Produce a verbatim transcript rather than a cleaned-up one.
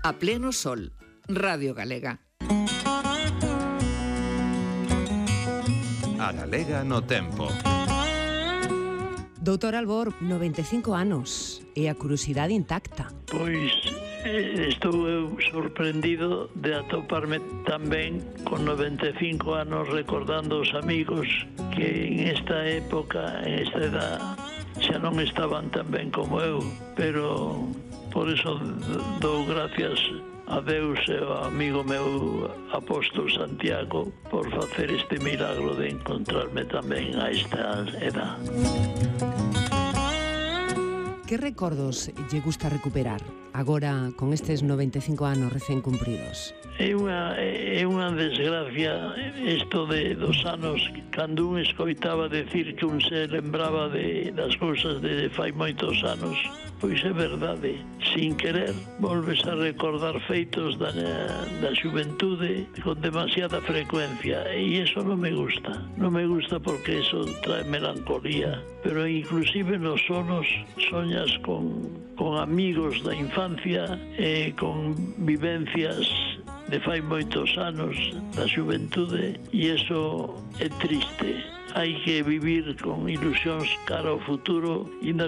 A pleno sol, Radio Galega. A Galega no tempo. Doutor Albor, noventa e cinco anos e a curiosidade intacta. Pois eh, estou eu sorprendido de atoparme tamén con noventa e cinco anos recordando os amigos que en esta época, en esta edad, xa non estaban tan ben como eu, pero por eso dou gracias a Deus e ao amigo meu apóstol Santiago por facer este milagro de encontrarme tamén a esta edad. Que recordos lle gusta recuperar agora con estes noventa e cinco anos recén cumpridos? É unha, é unha desgracia isto de dos anos, cando un escoitaba decir que un se lembraba de, das cousas de fai moitos anos, pois é verdade, sin querer volves a recordar feitos da, da xuventude con demasiada frecuencia, e iso non me gusta, non me gusta porque iso trae melancolía, pero inclusive nos sonos soñas con, con amigos da infancia e con vivencias de fai moitos anos da xuventude, e iso é triste. Hai que vivir con ilusións cara ao futuro, e